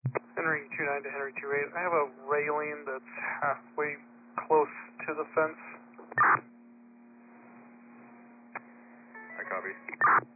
Henry 29 to Henry 28. I have a railing that's halfway close to the fence. I copy.